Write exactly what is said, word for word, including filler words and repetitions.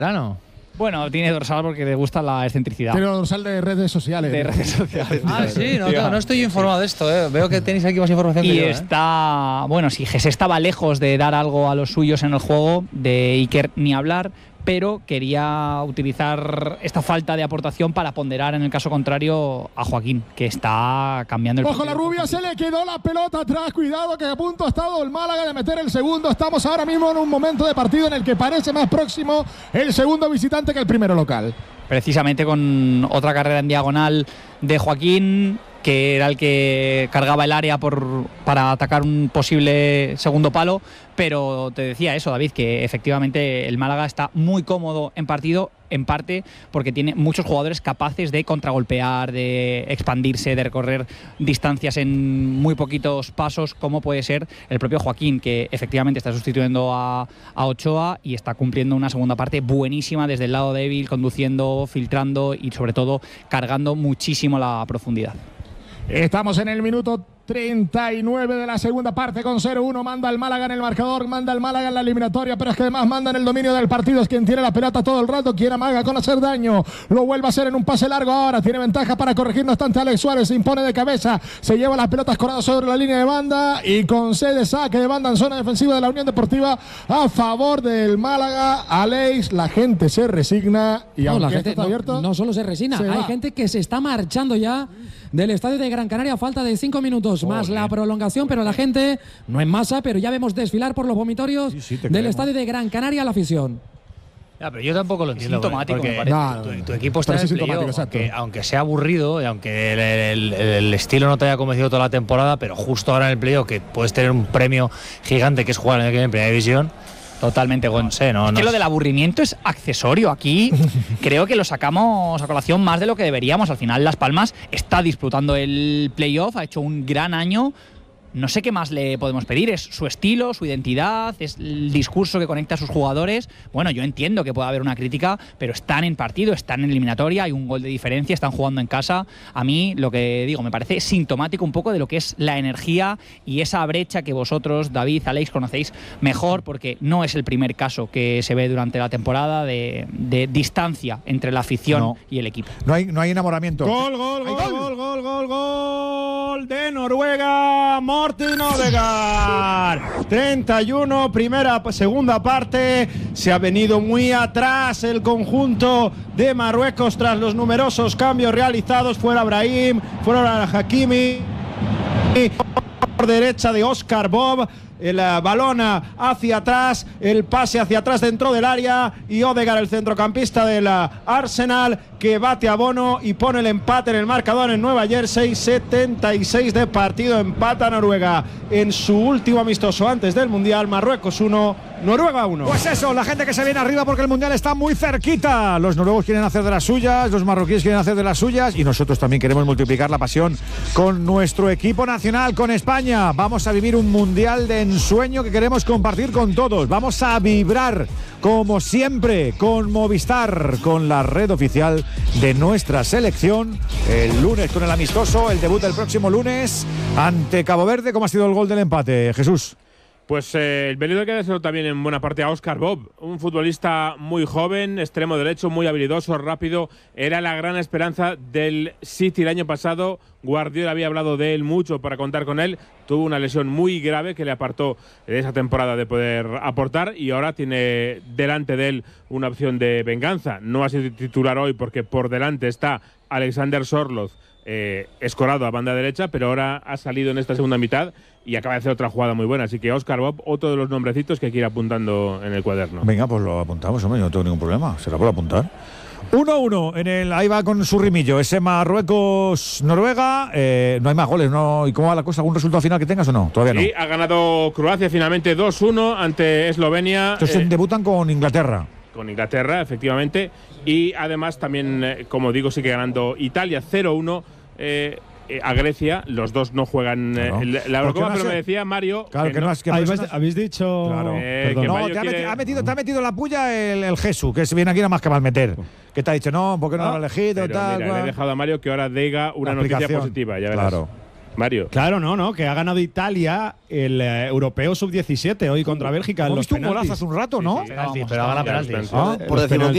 Claro. Bueno, tiene dorsal porque le gusta la excentricidad. Tiene dorsal de redes sociales. De redes sociales. Ah, sí, no, no estoy informado de esto, ¿eh? Veo que tenéis aquí más información y que yo, ¿eh? está, bueno, si Jesse estaba lejos de dar algo a los suyos en el juego, de Iker ni hablar, pero quería utilizar esta falta de aportación para ponderar en el caso contrario a Joaquín, que está cambiando el Ojo la rubia, se le quedó la pelota atrás, cuidado que a punto ha estado el Málaga de meter el segundo. Estamos ahora mismo en un momento de partido en el que parece más próximo el segundo visitante que el primero local. Precisamente con otra carrera en diagonal de Joaquín, que era el que cargaba el área por, para atacar un posible segundo palo, pero te decía eso, David, que efectivamente el Málaga está muy cómodo en partido, en parte porque tiene muchos jugadores capaces de contragolpear, de expandirse, de recorrer distancias en muy poquitos pasos, como puede ser el propio Joaquín, que efectivamente está sustituyendo a, a Ochoa y está cumpliendo una segunda parte buenísima desde el lado débil, conduciendo, filtrando y sobre todo cargando muchísimo la profundidad. Estamos en el minuto treinta y nueve de la segunda parte con cero uno. Manda el Málaga en el marcador, manda el Málaga en la eliminatoria, pero es que además manda en el dominio del partido. Es quien tiene la pelota todo el rato, quien amaga con hacer daño. Lo vuelve a hacer en un pase largo ahora. Tiene ventaja para corregir, no obstante Alex Suárez se impone de cabeza. Se lleva las pelotas corridas sobre la línea de banda y concede saque de banda en zona defensiva de la Unión Deportiva a favor del Málaga. Alex, la gente se resigna y no, aunque la esto gente está no, abierto, no solo se resigna, se hay va. gente que se está marchando ya del estadio de Gran Canaria a falta de cinco minutos más la prolongación, pero la gente no en masa, pero ya vemos desfilar por los vomitorios sí, sí, del creemos. estadio de Gran Canaria la afición. Ya, pero yo tampoco lo entiendo. Sintomático, porque me parece. No, no, tu, no. tu equipo está Pero en sí el sintomático, playoff, exacto. aunque, aunque sea aburrido y aunque el, el- el estilo no te haya convencido toda la temporada, pero justo ahora en el playoff que puedes tener un premio gigante que es jugar en, en primera división. Totalmente, Gon. No sé, no, es no que lo sé. del aburrimiento es accesorio. Aquí creo que lo sacamos a colación más de lo que deberíamos. Al final, Las Palmas está disputando el playoff, ha hecho un gran año. No sé qué más le podemos pedir, es su estilo, su identidad, es el discurso que conecta a sus jugadores. Bueno, yo entiendo que pueda haber una crítica, pero están en partido, están en eliminatoria, hay un gol de diferencia, están jugando en casa. A mí, lo que digo, me parece sintomático un poco de lo que es la energía y esa brecha que vosotros, David, Alex, conocéis mejor, porque no es el primer caso que se ve durante la temporada de, de distancia entre la afición No. y el equipo. No hay, no hay enamoramiento. Gol, gol, ¡Hay gol, gol, gol, gol, gol de Noruega, Morten Odegaard. treinta y uno, primera, segunda parte. Se ha venido muy atrás el conjunto de Marruecos tras los numerosos cambios realizados. Fuera Brahim, fuera Hakimi. Por derecha de Oscar Bob. El uh, balón hacia atrás, el pase hacia atrás dentro del área y Odegaard, el centrocampista del uh, Arsenal, que bate a Bono y pone el empate en el marcador en Nueva Jersey. setenta y seis de partido, empata Noruega en su último amistoso antes del Mundial. Marruecos uno, Noruega uno. Pues eso, la gente que se viene arriba porque el Mundial está muy cerquita. Los noruegos quieren hacer de las suyas, los marroquíes quieren hacer de las suyas y nosotros también queremos multiplicar la pasión con nuestro equipo nacional, con España. Vamos a vivir un Mundial de ensueño que queremos compartir con todos. Vamos a vibrar, como siempre, con Movistar, con la red oficial de nuestra selección. El lunes con el amistoso, el debut del próximo lunes ante Cabo Verde. ¿Cómo ha sido el gol del empate, Jesús? Pues eh, el venido que ha sido también en buena parte a Oscar Bob, un futbolista muy joven, extremo derecho, muy habilidoso, rápido. Era la gran esperanza del City el año pasado. Guardiola había hablado de él mucho para contar con él. Tuvo una lesión muy grave que le apartó de esa temporada de poder aportar y ahora tiene delante de él una opción de venganza. No ha sido titular hoy porque por delante está Alexander Sorloth, eh, escorado a banda derecha, pero ahora ha salido en esta segunda mitad y acaba de hacer otra jugada muy buena. Así que Oscar Bob, otro de los nombrecitos que hay que ir apuntando en el cuaderno. Venga, pues lo apuntamos, hombre, yo no tengo ningún problema. Será por apuntar. uno uno en el, ahí va con su rimillo, ese Marruecos-Noruega. Eh, no hay más goles, ¿no? ¿Y cómo va la cosa? ¿Algún resultado final que tengas o no? Todavía no. Sí, ha ganado Croacia finalmente dos uno ante Eslovenia. Entonces eh, debutan con Inglaterra. Con Inglaterra, efectivamente. Y además también, eh, como digo, sigue ganando Italia cero uno. Eh, eh, a Grecia, los dos no juegan eh, Claro. la, la Eurocopa, no pero sé? me decía Mario Claro, que, no, es que Habéis, no es- habéis dicho. Claro. Eh, Perdón. que No, Mario te ha, quiere- metido, ha metido, te ha metido la puya el, el Jesús, que se viene aquí nada más que mal meter. Que te ha dicho, no, ¿por qué no lo has elegido? Pero Tal, mira, le cual. he dejado a Mario que ahora diga una La noticia explicación. positiva, ya verás. Claro. Mario. Claro, no, no, que ha ganado Italia el eh, europeo sub diecisiete hoy contra Bélgica en Hemos los visto un golazo penaltis. hace un rato, ¿no? Sí, sí. Penaltis, pero gana penaltis. Ah, Eh, Por los decimoquinta